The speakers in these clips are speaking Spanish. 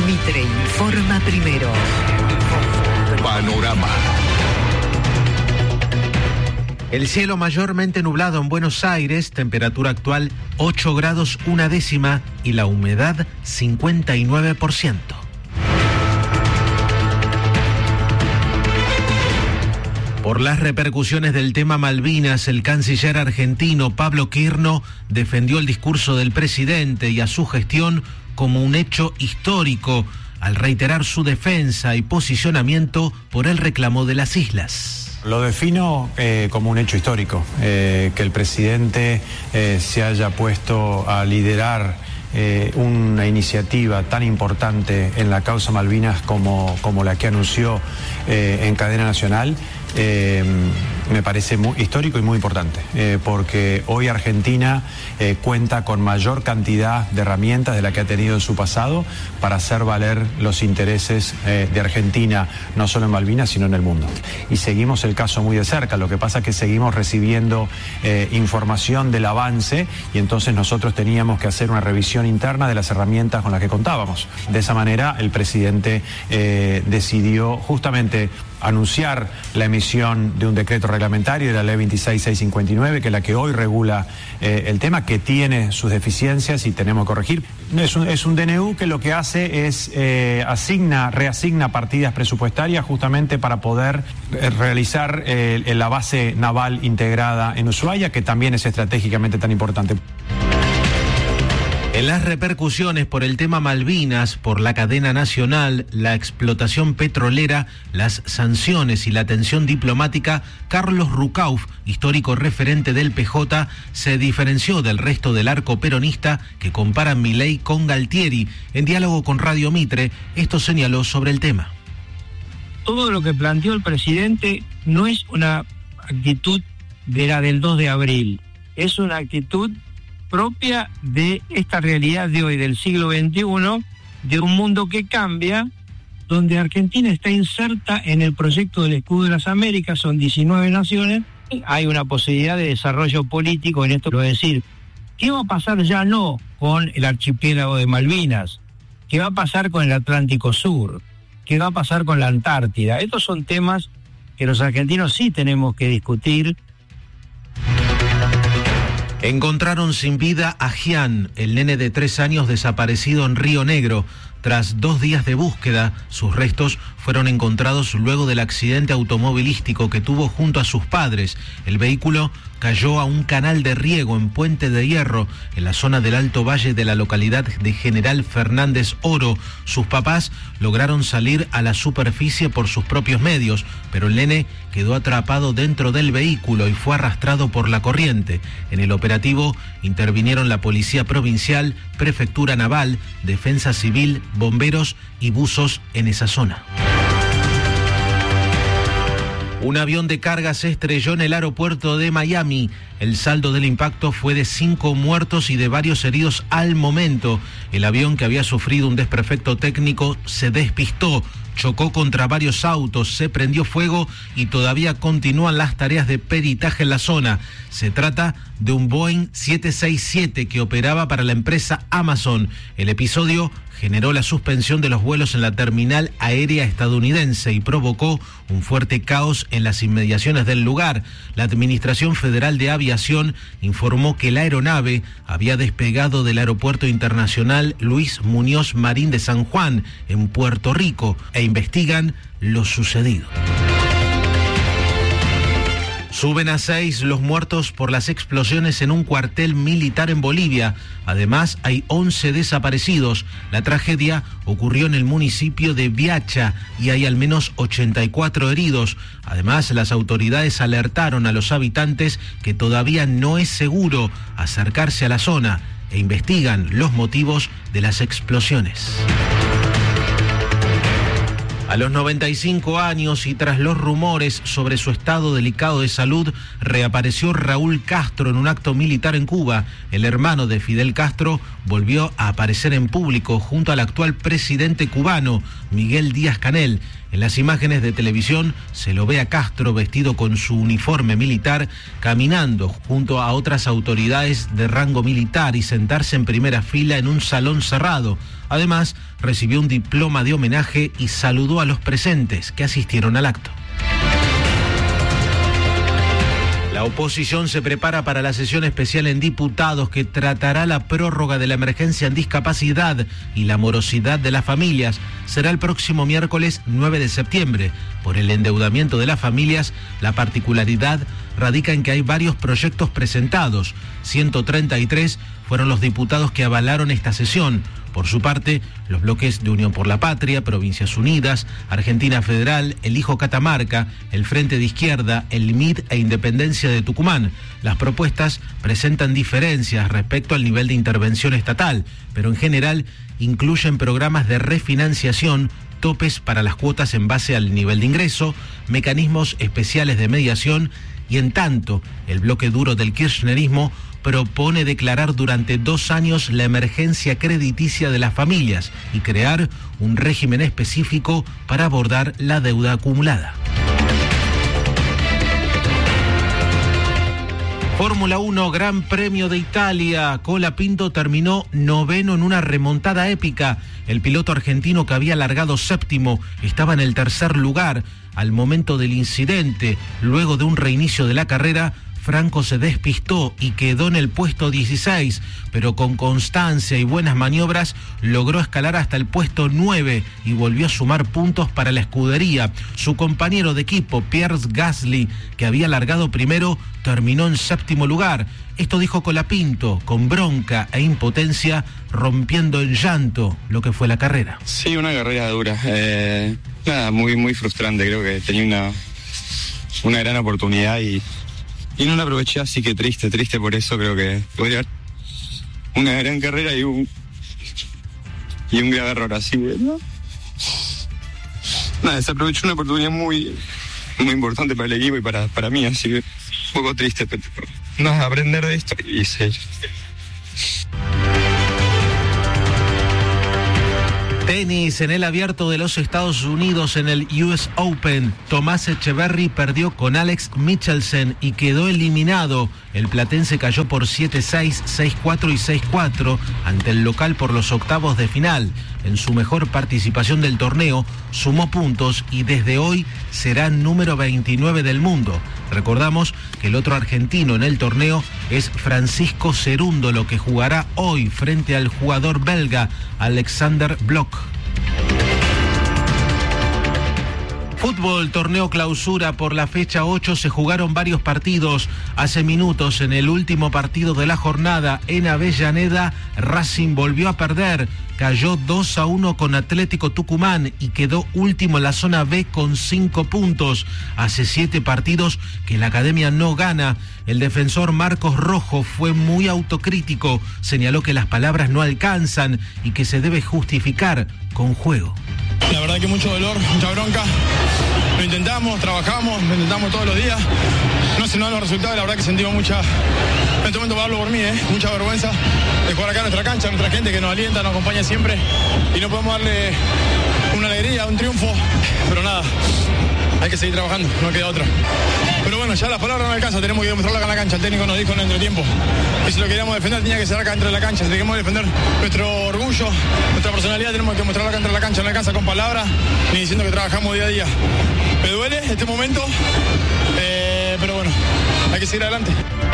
Mitre informa primero. Panorama. El cielo mayormente nublado en Buenos Aires, temperatura actual 8 grados 1 décima y la humedad 59%. Por las repercusiones del tema Malvinas, el canciller argentino Pablo Quirno defendió el discurso del presidente y a su gestión como un hecho histórico, al reiterar su defensa y posicionamiento por el reclamo de las islas. Lo defino como un hecho histórico, que el presidente se haya puesto a liderar una iniciativa tan importante en la causa Malvinas como la que anunció en cadena nacional. Me parece muy histórico y muy importante, porque hoy Argentina cuenta con mayor cantidad de herramientas de la que ha tenido en su pasado para hacer valer los intereses de Argentina, no solo en Malvinas, sino en el mundo. Y seguimos el caso muy de cerca, lo que pasa es que seguimos recibiendo información del avance y entonces nosotros teníamos que hacer una revisión interna de las herramientas con las que contábamos. De esa manera el presidente decidió justamente anunciar la emisión de un decreto reglamentario de la ley 26659, que es la que hoy regula el tema, que tiene sus deficiencias y tenemos que corregir. Es un DNU que lo que hace es reasigna partidas presupuestarias justamente para poder realizar la base naval integrada en Ushuaia, que también es estratégicamente tan importante. En las repercusiones por el tema Malvinas, por la cadena nacional, la explotación petrolera, las sanciones y la tensión diplomática, Carlos Rucauf, histórico referente del PJ, se diferenció del resto del arco peronista que compara Milei con Galtieri. En diálogo con Radio Mitre, esto señaló sobre el tema. Todo lo que planteó el presidente no es una actitud de la del 2 de abril, es una actitud propia de esta realidad de hoy, del siglo XXI, de un mundo que cambia, donde Argentina está inserta en el proyecto del Escudo de las Américas, son 19 naciones, hay una posibilidad de desarrollo político en esto, es decir, ¿qué va a pasar ya no con el archipiélago de Malvinas? ¿Qué va a pasar con el Atlántico Sur? ¿Qué va a pasar con la Antártida? Estos son temas que los argentinos sí tenemos que discutir. Encontraron sin vida a Gian, el nene de 3 años desaparecido en Río Negro. Tras 2 días de búsqueda, sus restos fueron encontrados luego del accidente automovilístico que tuvo junto a sus padres. El vehículo cayó a un canal de riego en Puente de Hierro, en la zona del Alto Valle de la localidad de General Fernández Oro. Sus papás lograron salir a la superficie por sus propios medios, pero el nene quedó atrapado dentro del vehículo y fue arrastrado por la corriente. En el operativo intervinieron la Policía Provincial, Prefectura Naval, Defensa Civil, bomberos y buzos en esa zona. Un avión de carga se estrelló en el aeropuerto de Miami. El saldo del impacto fue de 5 muertos y de varios heridos al momento. El avión, que había sufrido un desperfecto técnico, se despistó, chocó contra varios autos, se prendió fuego y todavía continúan las tareas de peritaje en la zona. Se trata de un Boeing 767 que operaba para la empresa Amazon. El episodio generó la suspensión de los vuelos en la terminal aérea estadounidense y provocó un fuerte caos en las inmediaciones del lugar. La Administración Federal de Aviación informó que la aeronave había despegado del Aeropuerto Internacional Luis Muñoz Marín de San Juan, en Puerto Rico, e investigan lo sucedido. Suben a 6 los muertos por las explosiones en un cuartel militar en Bolivia. Además, hay 11 desaparecidos. La tragedia ocurrió en el municipio de Viacha y hay al menos 84 heridos. Además, las autoridades alertaron a los habitantes que todavía no es seguro acercarse a la zona e investigan los motivos de las explosiones. A los 95 años y tras los rumores sobre su estado delicado de salud, reapareció Raúl Castro en un acto militar en Cuba. El hermano de Fidel Castro volvió a aparecer en público junto al actual presidente cubano, Miguel Díaz-Canel. En las imágenes de televisión se lo ve a Castro vestido con su uniforme militar, caminando junto a otras autoridades de rango militar y sentarse en primera fila en un salón cerrado. Además, recibió un diploma de homenaje y saludó a los presentes que asistieron al acto. La oposición se prepara para la sesión especial en diputados que tratará la prórroga de la emergencia en discapacidad y la morosidad de las familias. Será el próximo miércoles 9 de septiembre. Por el endeudamiento de las familias, la particularidad radica en que hay varios proyectos presentados. 133 fueron los diputados que avalaron esta sesión. Por su parte, los bloques de Unión por la Patria, Provincias Unidas, Argentina Federal, Elijo Catamarca, el Frente de Izquierda, el MID e Independencia de Tucumán. Las propuestas presentan diferencias respecto al nivel de intervención estatal, pero en general incluyen programas de refinanciación, topes para las cuotas en base al nivel de ingreso, mecanismos especiales de mediación y, en tanto, el bloque duro del kirchnerismo propone declarar durante 2 años la emergencia crediticia de las familias y crear un régimen específico para abordar la deuda acumulada. Fórmula 1, Gran Premio de Italia. Colapinto terminó 9º en una remontada épica. El piloto argentino, que había largado 7º, estaba en el 3er lugar. Al momento del incidente, luego de un reinicio de la carrera, Franco se despistó y quedó en el puesto 16, pero con constancia y buenas maniobras logró escalar hasta el puesto 9 y volvió a sumar puntos para la escudería. Su compañero de equipo, Pierre Gasly, que había largado primero, terminó en 7º lugar. Esto dijo Colapinto, con bronca e impotencia, rompiendo en llanto lo que fue la carrera. Sí, una carrera dura. Muy frustrante. Creo que tenía una gran oportunidad y no la aproveché, así que triste por eso. Creo que podría haber una gran carrera y un grave error, así que desaprovechó una oportunidad muy importante para el equipo y para mí, así que un poco triste, pero aprender de esto y seguir. Tenis, en el Abierto de los Estados Unidos, en el US Open, Tomás Echeverry perdió con Alex Michelsen y quedó eliminado. El platense cayó por 7-6, 6-4 y 6-4 ante el local por los octavos de final. En su mejor participación del torneo, sumó puntos y desde hoy será número 29 del mundo. Recordamos que el otro argentino en el torneo es Francisco Cerúndolo, que jugará hoy frente al jugador belga Alexander Blok. Fútbol, torneo clausura por la fecha 8, se jugaron varios partidos. Hace minutos, en el último partido de la jornada en Avellaneda, Racing volvió a perder. Cayó 2-1 con Atlético Tucumán y quedó último en la zona B con 5 puntos. Hace 7 partidos que la academia no gana. El defensor Marcos Rojo fue muy autocrítico. Señaló que las palabras no alcanzan y que se debe justificar con juego. La verdad que mucho dolor, mucha bronca. Lo intentamos, trabajamos, lo intentamos todos los días. No se nos dan los resultados, la verdad que sentimos mucha... En este momento hablo por mí, mucha vergüenza de jugar acá en nuestra cancha, nuestra gente que nos alienta, nos acompaña siempre y no podemos darle una alegría, un triunfo, pero nada, hay que seguir trabajando, no queda otra. Pero bueno, ya las palabras no alcanzan, tenemos que demostrarlo acá en la cancha. El técnico nos dijo en el entretiempo que si lo queríamos defender tenía que ser acá dentro de la cancha. Si queríamos defender nuestro orgullo, nuestra personalidad, tenemos que mostrarlo acá dentro de la cancha. No alcanza con palabras ni diciendo que trabajamos día a día. Me duele este momento, pero bueno, hay que seguir adelante.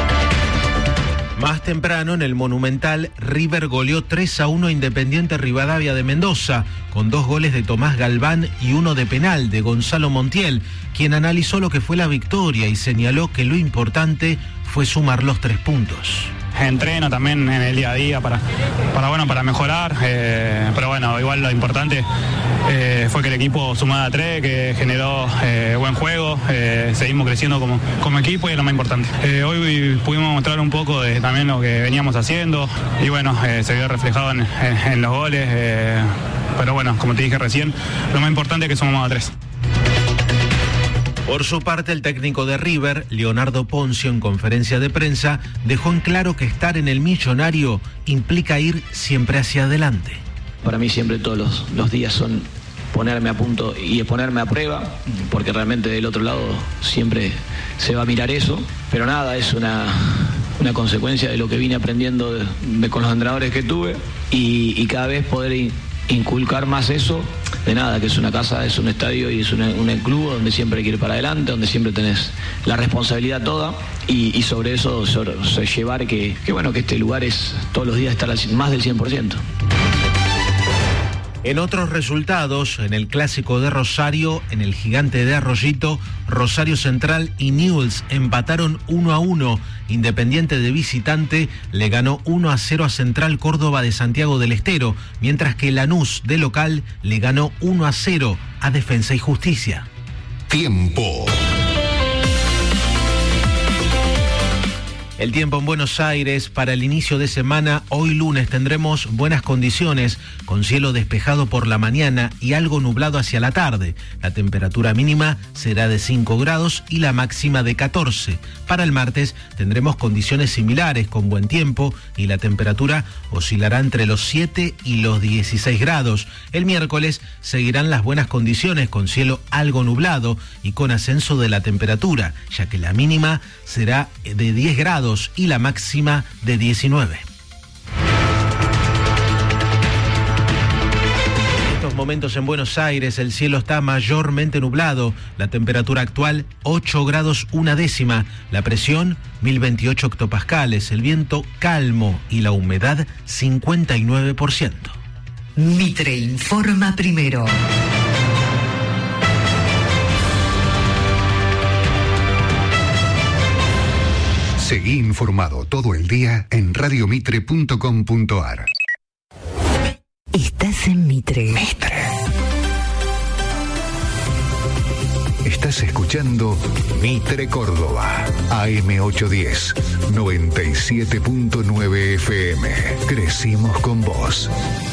Más temprano, en el Monumental, River goleó 3-1 a Independiente Rivadavia de Mendoza, con 2 goles de Tomás Galván y 1 de penal de Gonzalo Montiel, quien analizó lo que fue la victoria y señaló que lo importante fue sumar los 3 puntos. Entreno también en el día a día para mejorar, pero bueno, igual lo importante fue que el equipo sumara 3, que generó buen juego, seguimos creciendo como equipo y es lo más importante. Hoy pudimos mostrar un poco de también lo que veníamos haciendo y bueno, se vio reflejado en los goles, pero bueno, como te dije recién, lo más importante es que sumamos a 3. Por su parte, el técnico de River, Leonardo Poncio, en conferencia de prensa, dejó en claro que estar en el millonario implica ir siempre hacia adelante. Para mí siempre todos los días son ponerme a punto y ponerme a prueba, porque realmente del otro lado siempre se va a mirar eso, pero nada, es una una consecuencia de lo que vine aprendiendo con los entrenadores que tuve y cada vez poder inculcar más eso, de nada, que es una casa, es un estadio y es un club donde siempre hay que ir para adelante, donde siempre tenés la responsabilidad toda y sobre eso llevar que este lugar es todos los días estar más del 100%. En otros resultados, en el Clásico de Rosario, en el Gigante de Arroyito, Rosario Central y Newell's empataron 1-1. Independiente de visitante le ganó 1-0 a Central Córdoba de Santiago del Estero, mientras que Lanús de local le ganó 1-0 a Defensa y Justicia. Tiempo. El tiempo en Buenos Aires para el inicio de semana. Hoy lunes tendremos buenas condiciones, con cielo despejado por la mañana y algo nublado hacia la tarde. La temperatura mínima será de 5 grados y la máxima de 14. Para el martes tendremos condiciones similares, con buen tiempo, y la temperatura oscilará entre los 7 y los 16 grados. El miércoles seguirán las buenas condiciones, con cielo algo nublado y con ascenso de la temperatura, ya que la mínima será de 10 grados y la máxima de 19. En estos momentos en Buenos Aires el cielo está mayormente nublado, la temperatura actual 8 grados 1 décima, la presión 1028 hectopascales, el viento calmo y la humedad 59%. Mitre informa primero. Seguí informado todo el día en radiomitre.com.ar. Estás en Mitre. Estás escuchando Mitre Córdoba, AM810, 97.9 FM. Crecimos con vos.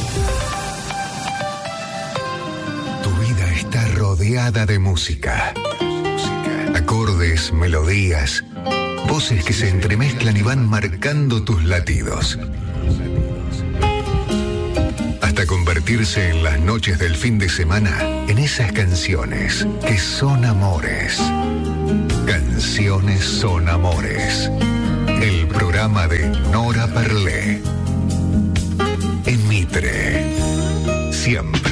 Tu vida está rodeada de música. Acordes, melodías, voces que se entremezclan y van marcando tus latidos. Hasta convertirse en las noches del fin de semana en esas canciones que son amores. Canciones son amores. El programa de Nora Perlé. En Mitre. Siempre.